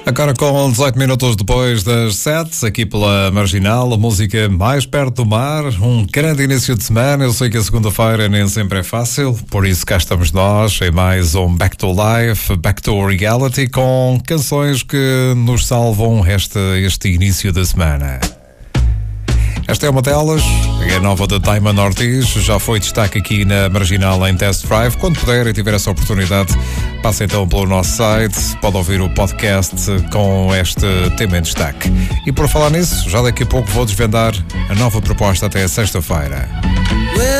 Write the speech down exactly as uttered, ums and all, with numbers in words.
Agora com dezoito minutos depois das sete, aqui pela Marginal, a música mais perto do mar, um grande início de semana. Eu sei que a segunda-feira nem sempre é fácil, por isso cá estamos nós em mais um Back to Life, Back to Reality, com canções que nos salvam este, este início da semana. Esta é uma delas, é a nova da Diamond Ortiz, já foi destaque aqui na Marginal em Test Drive. Quando puder e tiver essa oportunidade, passe então pelo nosso site, pode ouvir o podcast com este tema em destaque. E por falar nisso, já daqui a pouco vou desvendar a nova proposta até sexta-feira.